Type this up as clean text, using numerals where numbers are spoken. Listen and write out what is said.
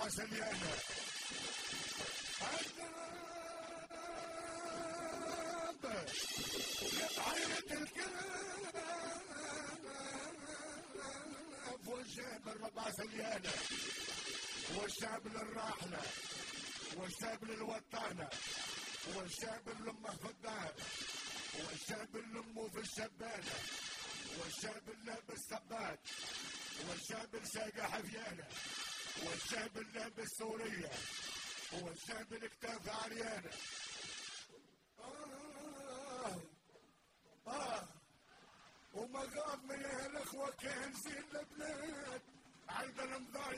الراس اليانا بحيرة الكلاب والشاب الربع سليانة والشاب للراحلة والشاب للوطانة والشاب اللي امه في الدار والشاب اللي امه في الشبانة والشاب اللي لابس ثبات والشاب اللي ساقة حفيانة والشاب اللي لابس سورية والشاب اللي كتافه عريانة. ومقام من الاخوة كان زين البلاد عندنا مضايق